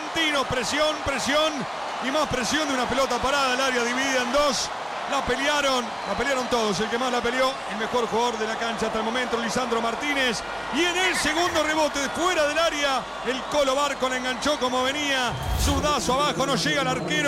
argentinos. Presión y más presión de una pelota parada al área dividida en dos. La pelearon todos. El que más la peleó, el mejor jugador de la cancha hasta el momento, Lisandro Martínez. Y en el segundo rebote, fuera del área, el Colo Barco la enganchó como venía. Zurdazo abajo, no llega el arquero.